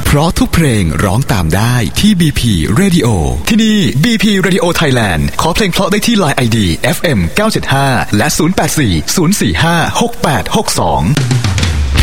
เพราะทุกเพลงร้องตามได้ที่ BP Radio ที่นี่ BP Radio Thailand ขอเพลงเพราะได้ที่ Line ID FM 975และ084 045 6862